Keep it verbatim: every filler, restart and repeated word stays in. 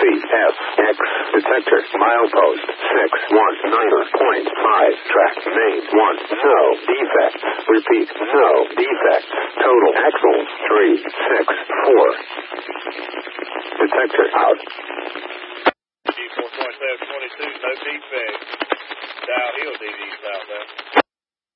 F, X, detector, milepost, six one nine point five, track, main, one, no, defects, repeat, no, defects, total, axles, three, six, four, detector, out. G four point seven twenty-two, no defects, downhill D D southbound.